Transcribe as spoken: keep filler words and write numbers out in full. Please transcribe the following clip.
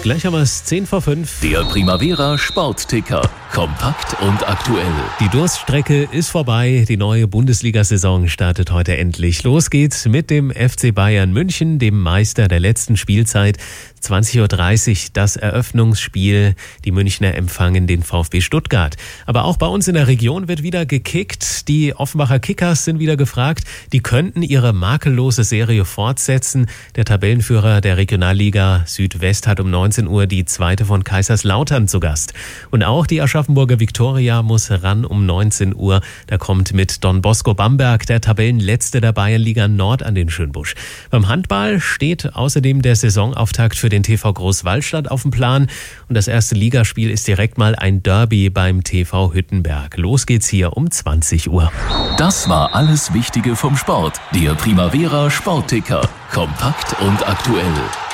Gleich haben wir es zehn vor fünf. Der Primavera Sportticker. Kompakt und aktuell. Die Durststrecke ist vorbei. Die neue Bundesliga-Saison startet heute endlich. Los geht's mit dem F C Bayern München, dem Meister der letzten Spielzeit. zwanzig Uhr dreißig das Eröffnungsspiel. Die Münchner empfangen den VfB Stuttgart. Aber auch bei uns in der Region wird wieder gekickt. Die Offenbacher Kickers sind wieder gefragt. Die könnten ihre makellose Serie fortsetzen. Der Tabellenführer der Regionalliga Südwest hat um neunzehn Uhr die zweite von Kaiserslautern zu Gast. Und auch die Aschaffenburger Viktoria muss ran um neunzehn Uhr. Da kommt mit Don Bosco Bamberg der Tabellenletzte der Bayernliga Nord an den Schönbusch. Beim Handball steht außerdem der Saisonauftakt für den T V Großwallstadt auf dem Plan. Und das erste Ligaspiel ist direkt mal ein Derby beim T V Hüttenberg. Los geht's hier um zwanzig Uhr. Das war alles Wichtige vom Sport. Der Primavera Sportticker. Kompakt und aktuell.